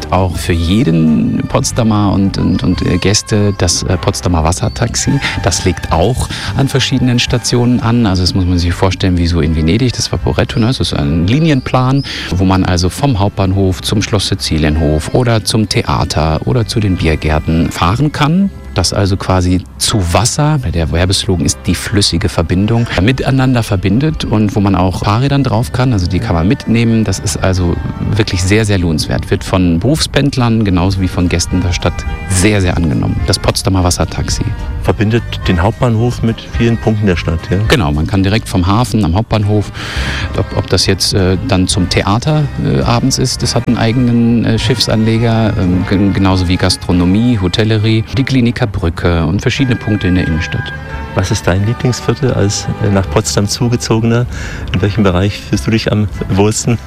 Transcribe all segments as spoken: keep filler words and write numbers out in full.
gibt auch für jeden Potsdamer und, und, und Gäste das Potsdamer Wassertaxi. Das legt auch an verschiedenen Stationen an. Also das muss man sich vorstellen wie so in Venedig, das Vaporetto. Ne? Das ist ein Linienplan, wo man also vom Hauptbahnhof zum Schloss Sizilienhof oder zum Theater oder zu den Biergärten fahren kann. Das also quasi zu Wasser, der Werbeslogan ist die flüssige Verbindung, miteinander verbindet und wo man auch Fahrrädern drauf kann, also die kann man mitnehmen. Das ist also wirklich sehr, sehr lohnenswert. Wird von Berufspendlern genauso wie von Gästen der Stadt sehr, sehr angenommen. Das Potsdamer Wassertaxi. Verbindet den Hauptbahnhof mit vielen Punkten der Stadt, ja? Genau, man kann direkt vom Hafen am Hauptbahnhof, ob, ob das jetzt äh, dann zum Theater äh, abends ist, das hat einen eigenen äh, Schiffsanleger, äh, genauso wie Gastronomie, Hotellerie, die Kliniker Brücke und verschiedene Punkte in der Innenstadt. Was ist dein Lieblingsviertel als nach Potsdam zugezogener? In welchem Bereich fühlst du dich am wohlsten?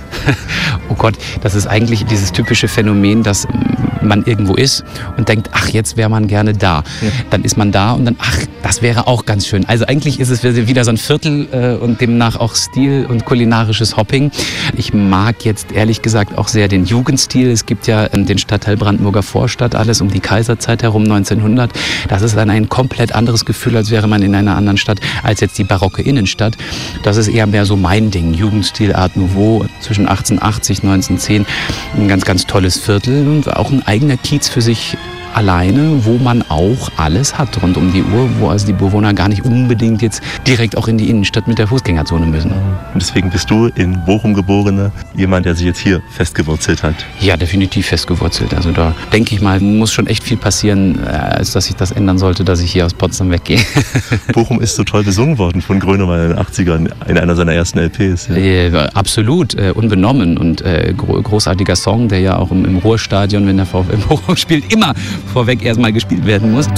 Oh Gott, das ist eigentlich dieses typische Phänomen, dass man irgendwo ist und denkt, ach, jetzt wäre man gerne da. Ja. Dann ist man da und dann, ach, das wäre auch ganz schön. Also eigentlich ist es wieder so ein Viertel äh, und demnach auch Stil und kulinarisches Hopping. Ich mag jetzt ehrlich gesagt auch sehr den Jugendstil. Es gibt ja den Stadtteil Brandenburger Vorstadt, alles um die Kaiserzeit herum, neunzehnhundert. Das ist dann ein komplett anderes Gefühl, als wäre man in einer anderen Stadt, als jetzt die barocke Innenstadt. Das ist eher mehr so mein Ding. Jugendstil, Art Nouveau, zwischen achtzehnhundertachtzig, neunzehnhundertzehn. Ein ganz, ganz tolles Viertel und auch ein eigener Kiez für sich alleine, wo man auch alles hat rund um die Uhr, wo also die Bewohner gar nicht unbedingt jetzt direkt auch in die Innenstadt mit der Fußgängerzone müssen. Und deswegen bist du in Bochum geborener, jemand, der sich jetzt hier festgewurzelt hat? Ja, definitiv festgewurzelt. Also da denke ich mal, muss schon echt viel passieren, als dass sich das ändern sollte, dass ich hier aus Potsdam weggehe. Bochum ist so toll besungen worden von Grönemeyer in den achtzigern in einer seiner ersten L Ps. Ja. Äh, absolut, äh, unbenommen und äh, gro- großartiger Song, der ja auch im, im Ruhrstadion, wenn der VfL Bochum spielt, immer vorweg erstmal gespielt werden muss.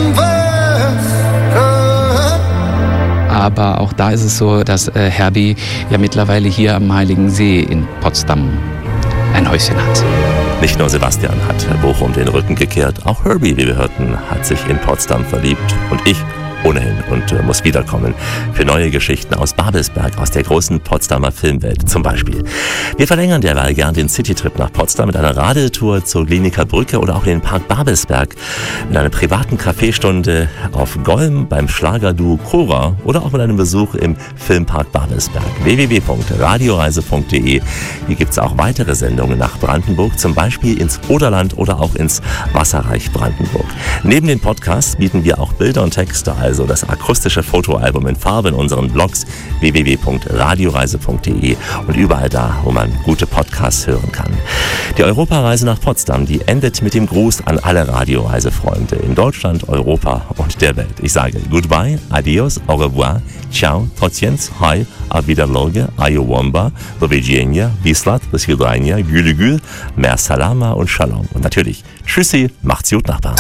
Aber auch da ist es so, dass äh, Herbie ja mittlerweile hier am Heiligen See in Potsdam ein Häuschen hat. Nicht nur Sebastian hat Bochum den Rücken gekehrt, auch Herbie, wie wir hörten, hat sich in Potsdam verliebt und ich ohnehin und äh, muss wiederkommen für neue Geschichten aus Babelsberg, aus der großen Potsdamer Filmwelt zum Beispiel. Wir verlängern derweil gern den Citytrip nach Potsdam mit einer Radetour zur Kliniker Brücke oder auch in den Park Babelsberg, mit einer privaten Kaffeestunde auf Golm beim Schlagerduo Cora oder auch mit einem Besuch im Filmpark Babelsberg. w w w punkt radioreise punkt d e. Hier gibt es auch weitere Sendungen nach Brandenburg, zum Beispiel ins Oderland oder auch ins Wasserreich Brandenburg. Neben den Podcasts bieten wir auch Bilder und Texte, also das akustische Fotoalbum in Farbe in unseren Blogs w w w punkt radioreise punkt d e und überall da, wo man gute Podcasts hören kann. Die Europareise nach Potsdam, die endet mit dem Gruß an alle Radioreisefreunde in Deutschland, Europa und der Welt. Ich sage Goodbye, Adios, Au revoir, Ciao, Potjens, Hi, Auf Wiederloge, Ayowomba, Do widzenia, Wislat, Do svidania, Gülü Gül, Mer Salama und Shalom. Und natürlich, Tschüssi, macht's gut, Nachbarn.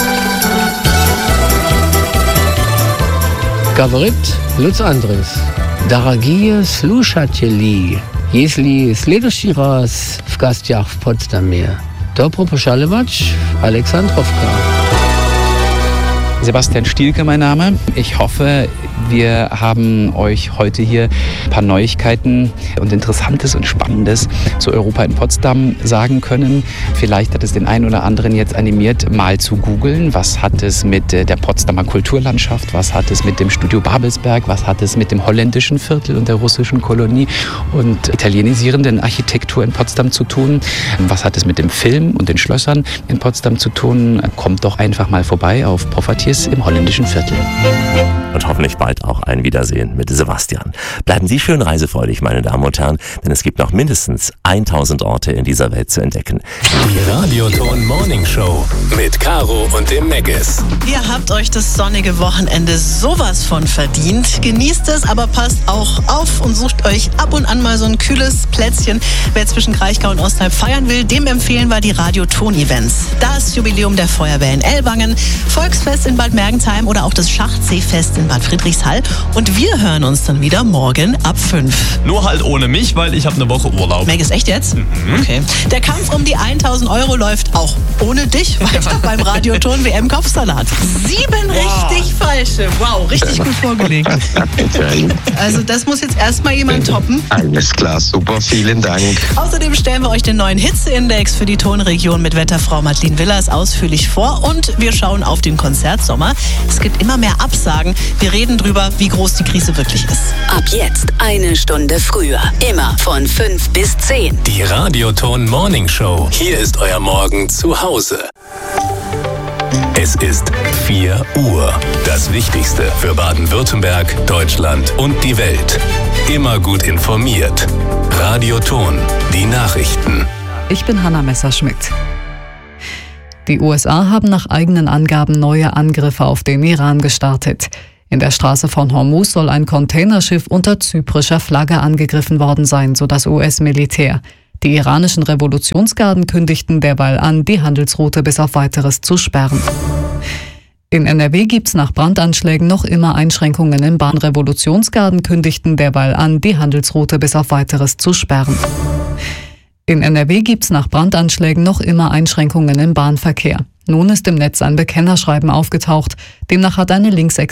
Говорит Луц Андрес. Дорогие слушатели, если в следующий раз в гостях в Потсдаме, добро пожаловать в Alexandrowka. Sebastian Stielke mein Name. Ich hoffe, wir haben euch heute hier ein paar Neuigkeiten und Interessantes und Spannendes zu Europa in Potsdam sagen können. Vielleicht hat es den einen oder anderen jetzt animiert, mal zu googeln. Was hat es mit der Potsdamer Kulturlandschaft, was hat es mit dem Studio Babelsberg, was hat es mit dem holländischen Viertel und der russischen Kolonie und italienisierenden Architektur in Potsdam zu tun? Was hat es mit dem Film und den Schlössern in Potsdam zu tun? Kommt doch einfach mal vorbei auf Profatiers im holländischen Viertel. Und hoffentlich bald auch ein Wiedersehen mit Sebastian. Bleiben Sie schön reisefreudig, meine Damen und Herren, denn es gibt noch mindestens tausend Orte in dieser Welt zu entdecken. Die Radioton Morning Show mit Caro und dem Meggis. Ihr habt euch das sonnige Wochenende sowas von verdient. Genießt es, aber passt auch auf und sucht euch ab und an mal so ein kühles Plätzchen. Wer zwischen Kraichgau und Ostheim feiern will, dem empfehlen wir die Radioton-Events. Das Jubiläum der Feuerwehr in Ellwangen, Volksfest in Bad Mergentheim oder auch das Schachtsee-Fest Gast in Bad Friedrichshall. Und wir hören uns dann wieder morgen ab fünf. Nur halt ohne mich, weil ich habe eine Woche Urlaub. Meg, ist echt jetzt? Mhm. Okay. Der Kampf um die tausend Euro läuft auch ohne dich weiter beim Radioton W M Kopfsalat. Sieben wow. richtig falsche. Wow, richtig gut vorgelegt. Also das muss jetzt erstmal jemand toppen. Alles klar, super, vielen Dank. Außerdem stellen wir euch den neuen Hitzeindex für die Tonregion mit Wetterfrau Madeleine Willers ausführlich vor und wir schauen auf den Konzertsommer. Es gibt immer mehr Absagen. Wir reden drüber, wie groß die Krise wirklich ist. Ab jetzt eine Stunde früher. Immer von fünf bis zehn. Die Radioton Morning Show. Hier ist euer Morgen zu Hause. Es ist vier Uhr. Das Wichtigste für Baden-Württemberg, Deutschland und die Welt. Immer gut informiert. Radioton. Die Nachrichten. Ich bin Hanna Messerschmidt. Die U S A haben nach eigenen Angaben neue Angriffe auf den Iran gestartet. In der Straße von Hormuz soll ein Containerschiff unter zyprischer Flagge angegriffen worden sein, so das U S-Militär. Die iranischen Revolutionsgarden kündigten derweil an, die Handelsroute bis auf Weiteres zu sperren. In N R W gibt's nach Brandanschlägen noch immer Einschränkungen im Bahn. Revolutionsgarden kündigten derweil an, die Handelsroute bis auf Weiteres zu sperren. In N R W gibt's nach Brandanschlägen noch immer Einschränkungen im Bahnverkehr. Nun ist im Netz ein Bekennerschreiben aufgetaucht. Demnach hat eine linksextreme